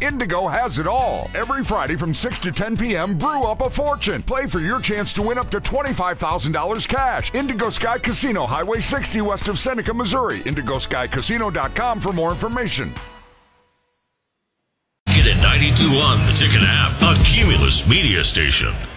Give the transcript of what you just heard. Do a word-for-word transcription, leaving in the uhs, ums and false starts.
Indigo has it all. Every Friday from six to ten p.m., brew up a fortune. Play for your chance to win up to twenty-five thousand dollars cash. Indigo Sky Casino, Highway sixty west of Seneca, Missouri. indigo sky casino dot com for more information. Get at ninety-two on the Ticket app, a Cumulus media station.